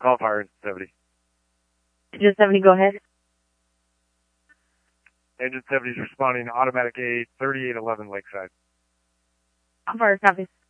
Call fire, Engine 70. Engine 70, go ahead. Engine 70 is responding to automatic aid, 3811 Lakeside. Call fire, copy.